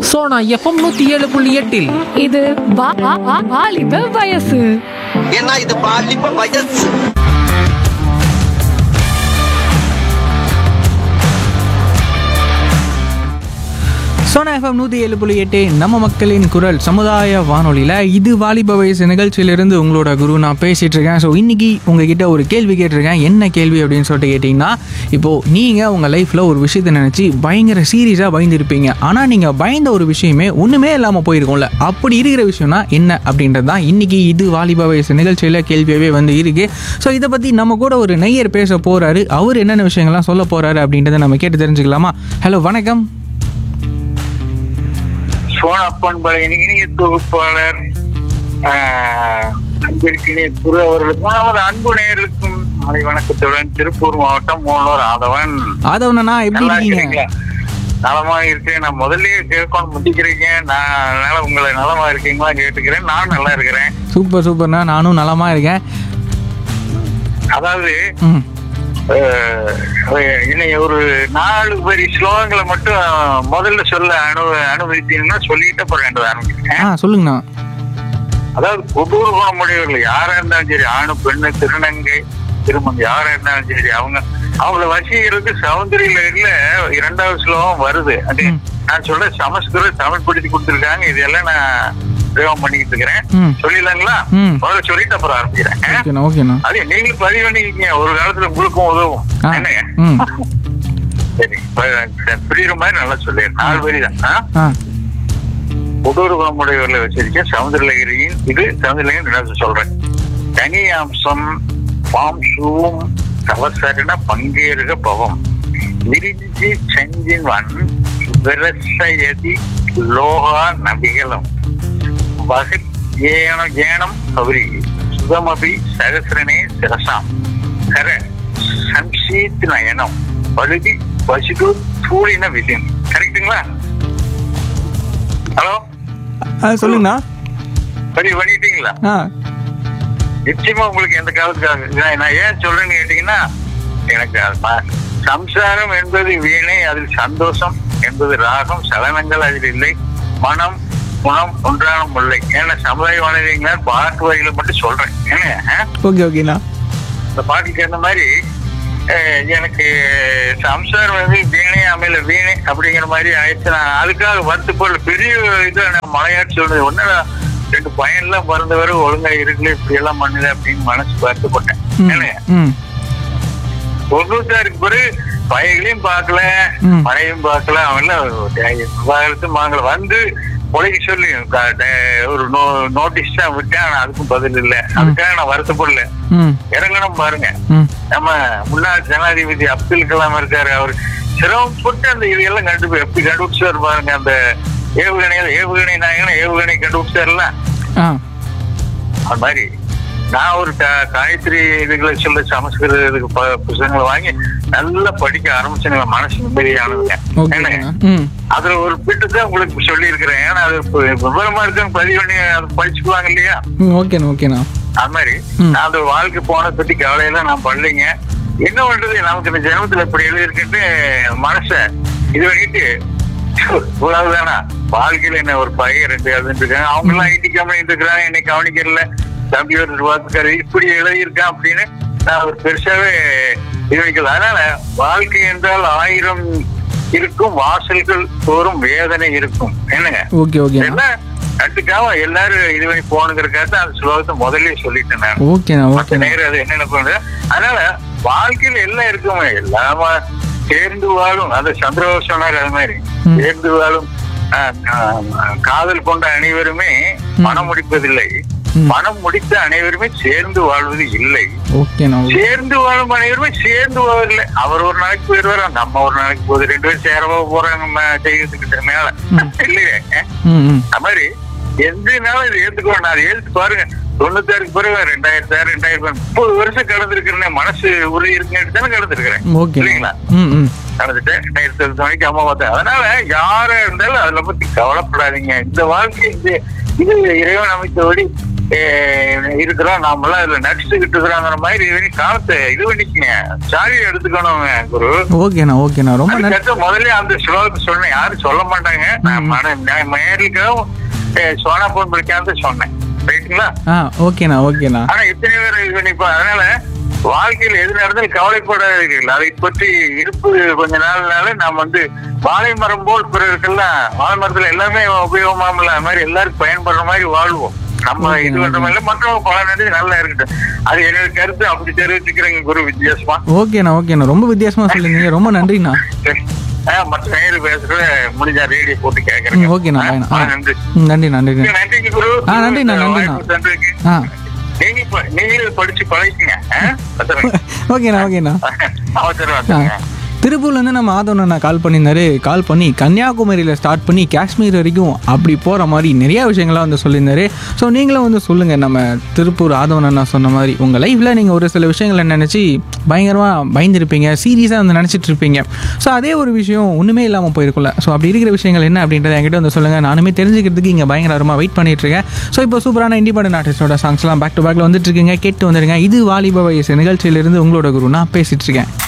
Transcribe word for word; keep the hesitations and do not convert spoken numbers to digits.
Sona FM நூத்தி ஏழு புள்ளி எட்டில் இது வா- வா- வா- வாலிப வயசு. ஏன்னா இது பாலிப்ப வயசு. சோனா எஃப்எம் நூற்றி ஏழு புள்ளி எட்டு நம்ம மக்களின் குரல் சமுதாய வானொலியில் இது வாலிப வயசு நிகழ்ச்சியிலிருந்து உங்களோட குரு நான் பேசிகிட்டு இருக்கேன். ஸோ இன்றைக்கி உங்ககிட்ட ஒரு கேள்வி கேட்டிருக்கேன். என்ன கேள்வி அப்படின்னு சொல்லிட்டு கேட்டிங்கன்னா, இப்போது நீங்கள் உங்கள் லைஃப்பில் ஒரு விஷயத்தை நினச்சி பயங்கர சீரியஸாக பயந்துருப்பீங்க. ஆனால் நீங்கள் பயந்த ஒரு விஷயமே ஒன்றுமே இல்லாமல் போயிருக்கோம்ல, அப்படி இருக்கிற விஷயம்னா என்ன அப்படின்றது தான் இன்றைக்கி இது வாலிப வயசு நிகழ்ச்சியில் கேள்வியாகவே வந்து இருக்குது. ஸோ இதை பற்றி நம்ம கூட ஒரு நெய்யர் பேச போகிறாரு. அவர் என்னென்ன விஷயங்கள்லாம் சொல்ல போகிறாரு அப்படின்றத நம்ம கேட்டு தெரிஞ்சுக்கலாமா? ஹலோ, வணக்கம். சோனப்பன் இனிய தொகுப்பாளர் அன்பிற்கினிய குரு அவர்களுக்கும் நமது அன்பு நேயர்களுக்கும் மாலை வணக்கத்துடன் திருப்பூர் மாவட்டம் மூலூர் ஆதவன். ஆதவனா, எப்படி நல்லா இருக்கீங்க? இருக்கீங்களா? நலமா இருக்கேன். நான் முதல்லயே கேட்கணும் முடிக்கிறீங்க. நான் அதனால உங்களை நலமா இருக்கீங்களா கேட்டுக்கிறேன். நான் நல்லா இருக்கிறேன். சூப்பர் சூப்பர்ண்ணா, நானும் நலமா இருக்கேன். அதாவது ம் இன்னைக்கு ஒரு நாலு வரி ஸ்லோகங்களை மட்டும் முதல்ல சொல்ல அனு அனுமதித்தீங்கன்னா சொல்லிட்டு அப்புறம் ரெண்டு ஆரம்பிக்கிறேன். ஆ சொல்லுங்கண்ணா. அதாவது கொடூர குணமுடையவர்கள் யாரா இருந்தாலும் சரி, ஆணு பெண்ணு திருநங்கை திருமணம் யாரா இருந்தாலும் சரி, அவங்க அவங்கள வசீகருக்கு சௌந்தரியல இரண்டாவது ஸ்லோகம் வருது. அது நான் சொல்ற சமஸ்கிருத தமிழ் படுத்தி கொடுத்துருக்காங்க. இதெல்லாம் நான் பிரயோகம் பண்ணிக்கிட்டு இருக்கிறேன். சொல்லிடலாங்களா? முதல்ல சொல்லிட்டு அப்புறம் ஆரம்பிக்கிறேன். ஓகேண்ணா. அது நீங்களும் பதிவு பண்ணிக்கிங்க. ஒரு காலத்துல உங்களுக்கும் உதவும். என்னங்க? சரி, புரியுற மாதிரி நல்லா சொல்லிடுறேன். நாலு வரி தான். கொடூர குணமுடையவர்களை வச்சிருக்க சமுதிரலகிரியின் இது சமுதிரலகிரி சொல்றேன். தனி அம்சம் பாம் ஷூம் கவசரண பங்கேறுக பவம் விரிஞ்சி செஞ்சின் வன் விரசயதி லோகா நபிகளும் வகை ஏனம் ஏனம் கௌரி சுகமபி சகசிரனே சிரசாம் கர சம்சீத் நயனம் பழுதி பசுடு தூளின விதின். கரெக்டுங்களா? ஹலோ, சொல்லுங்கண்ணா. பதிவு பண்ணிட்டீங்களா? நிச்சயமா உங்களுக்கு எந்த காலத்துக்காக நான் ஏன் சொல்றேன்னு கேட்டீங்கன்னா, எனக்கு சம்சாரம் என்பது வீணை, அதில் சந்தோஷம் என்பது ராகம், சலனங்கள் அதில் இல்லை, மனம் குணம் ஒன்றான முல்லை. ஏன்னா சமுதாய வானொலிங்களா பாட்டு வரிகளை மட்டும் சொல்றேன். ஏன்னா ஓகே ஓகேண்ணா. இந்த பாட்டுக்கு ஏற்ற மாதிரி எனக்கு சம்சாரம் வந்து வீணை அமையல வீணை அப்படிங்கிற மாதிரி ஆயிடுச்சு. நான் அதுக்காக வருத்தப்படல. பெரிய இது மலையாட்டு சொல்றது ஒன்னு ரெண்டு பையன்லாம் பிறந்தவரை ஒழுங்கா இருக்குல்ல, இப்படி எல்லாம் பண்ணுது அப்படின்னு மனசு வருத்தப்பட்டேன். ஏன்னா தொண்ணூத்தாறுக்கு பிறகு பையங்களையும் பார்க்கல, மழையும் பார்க்கல, அவன் மாங்கல வந்து உலகி சொல்லி ஒரு நோட்டீஸ் தான் விட்டேன். ஆனா அதுக்கும் பதில் இல்லை. அதுக்காக நான் வருத்தப்படல. இறங்கணும் பாருங்க. நம்ம முன்னாள் ஜனாதிபதி அப்துல் கலாம் இருக்காரு. அவர் சிரமப்பட்டு அந்த இதெல்லாம் கண்டுபிடி எப்படி கண்டுபிடிச்சாரு பாருங்க. அந்த ஏவுகணைகள் ஏவுகணை நாயகன ஏவுகணை கண்டுபிடிச்சாருல, அது மாதிரி நான் ஒரு காயத்ரி இதுகளை சொல்ல சமஸ்கிருத இதுக்கு புத்தகங்களை வாங்கி நல்லா படிக்க ஆரம்பிச்சேன். மனசு நிம்மதியானதுங்க. அதுல ஒரு பிட்டு தான் உங்களுக்கு சொல்லி இருக்கிறேன். ஏன்னா அது விவரமா இருக்குன்னு பதிவு பண்ணி அதை படிச்சுக்குவாங்க இல்லையா? ஓகேண்ணா ஓகேண்ணா. அது மாதிரி நான் அந்த வாழ்க்கை போன பத்தி கவலையெல்லாம் நான் பண்ணலைங்க. என்ன பண்றது, நமக்கு இந்த ஜென்மத்துல இப்படி எழுதிருக்குன்னு மனச இது பண்ணிட்டு இவ்வளவுதானா வாழ்க்கையில என்ன ஒரு பையன் ரெண்டு எழுதிட்டு இருக்காங்க. அவங்க எல்லாம் ஐடி கம்பெனி இருக்கிறாங்க, என்னை கவனிக்கிறல, கம்ப்யூட்டர் பார்த்துக்காரு, இப்படி எழுதியிருக்கேன் அப்படின்னு நான் ஒரு பெருசாவே இது வைக்கல. அதனால வாழ்க்கை என்றால் ஆயிரம் இருக்கும், வாசல்கள் தோறும் வேதனை இருக்கும். என்னங்க? Okay okay. கட்டுக்காம எல்லாரும் இது பண்ணி போனுங்கிறக்காக அந்த ஸ்லோகத்தை முதல்ல சொல்லிட்டேன் நான். Okay okay. நேரம் அது என்னென்ன பண்ணுது. அதனால வாழ்க்கையில எல்லாம் இருக்குமே, எல்லாம சேர்ந்து வாழும். அது சந்திரபாபு சொன்னார். அது மாதிரி சேர்ந்து வாழும் காதல் கொண்ட அனைவருமே மனம் முடிப்பதில்லை, மனம் முடித்த அனைவருமே சேர்ந்து வாழ்வது இல்லை. சேர்ந்து வாழும் அனைவருமே சேர்ந்து வாழ்வதில்லை. அவர் ஒரு நாளைக்கு போயிடுவார், நம்ம ஒரு நாளைக்கு போகுது, ரெண்டு பேரும் சேரவா போறாங்க செய்யறதுக்கு மேல இல்லையே. அது மாதிரி எந்த நாளும் இதை ஏத்துக்குவோம். நான் அதை ஏத்து பாருங்க. தொண்ணூத்தாறுக்கு பிறகு ரெண்டாயிரத்தி ஆறு ரெண்டாயிரத்தி முப்பது வருஷம் கடந்திருக்கிறேன். மனசு உறுதி இருக்குன்னு தானே கடந்திருக்கிறேன் இல்லைங்களா? கடந்துட்டேன். ரெண்டாயிரத்தி எழுபத்தி மணிக்கு அம்மா பார்த்தேன். அதனால யாரா இருந்தாலும் அதுல பத்தி கவலைப்படாதீங்க. இந்த வாழ்க்கை இந்த இது இறைவன் அமைத்தபடி இருக்கிறோம், நாமெல்லாம் இதுல நடிச்சுக்கிட்டு இருக்கிறாங்கிற மாதிரி இது காலத்தை இது பண்ணிக்கங்க, சாரியை எடுத்துக்கணும் குரு. ஓகேண்ணா ஓகேண்ணா ரொம்ப நன்றி. அதுக்கடுத்து முதல்ல அந்த ஸ்லோகத்தை சொன்னேன், யாரும் சொல்ல மாட்டாங்க. நான் மேரிக்கும் சோனா போன் படிக்காத சொன்னேன், ரைட்டுங்களா? ஆ ஓகேண்ணா ஓகேண்ணா. ஆனா இத்தனை பேர் இது பண்ணிப்பா. அதனால வாழ்க்கையில் எது நடந்தாலும் கவலைப்படாதீர்கள். அதை பற்றி இருப்பு கொஞ்ச நாள்னால நாம் வந்து வாழை மரம் போல் பிறருக்கெல்லாம் வாழை மரத்துல எல்லாமே உபயோகமாமல அது மாதிரி எல்லாருக்கும் பயன்படுற மாதிரி வாழ்வோம். நம்ம இது பண்ற மாதிரி மற்றவங்க பல நன்றி நல்லா இருக்கட்டும். அது என்னோட கருத்து, அப்படி தெரிவிச்சுக்கிறேங்க குரு. வித்தியாசமா ஓகேண்ணா ஓகேண்ணா ரொம்ப வித்தியாசமா சொல்லுங்க, ரொம்ப நன்றிண்ணா. மற்ற நேரு பேசுற முடிஞ்சா ரேடியோ போட்டு கேட்கறேன். ஓகேண்ணா நன்றி நன்றி நன்றி நன்றிங்க குரு. ஆ நன்றிண்ணா நன்றிண்ணா. நன்றிங்க. ஆ நீங்க நீங்க படிச்சு பழகிங்க. ஓகேண்ணா ஓகேண்ணா. அவசரம். திருப்பூர்லேருந்து நம்ம ஆதவன் நான் கால் பண்ணியிருந்தாரு. கால் பண்ணி கன்னியாகுமரியில் ஸ்டார்ட் பண்ணி காஷ்மீர் வரைக்கும் அப்படி போகிற மாதிரி நிறையா விஷயங்கள்லாம் வந்து சொல்லியிருந்தாரு. ஸோ நீங்களும் வந்து சொல்லுங்கள், நம்ம திருப்பூர் ஆதவன் நான் சொன்ன மாதிரி உங்கள் லைஃப்பில் நீங்கள் ஒரு சில விஷயங்களை நினச்சி பயங்கரமாக பயந்துருப்பீங்க, சீரியஸாக வந்து நினச்சிட்டு இருப்பீங்க. ஸோ அதே ஒரு விஷயம் ஒன்றுமே இல்லாமல் போயிருக்குல்ல. ஸோ அப்படி இருக்கிற விஷயங்கள் என்ன அப்படின்றத என்கிட்ட வந்து சொல்லுங்கள். நானுமே தெரிஞ்சுக்கிறதுக்கு இங்கே பயங்கரமாக வெயிட் பண்ணிட்டுருக்கேன். ஸோ இப்போ சூப்பரான இண்டிபெண்டன்ட் ஆர்டிஸ்டோட சாங்ஸ்லாம் பேக் டு பேக்கில் வந்துட்டு இருக்குங்க, கேட்டு வந்துடுங்க. இது வாலிப வயசு நிகழ்ச்சியிலிருந்து உங்களோட குரு நான் பேசிகிட்டு இருக்கேன்.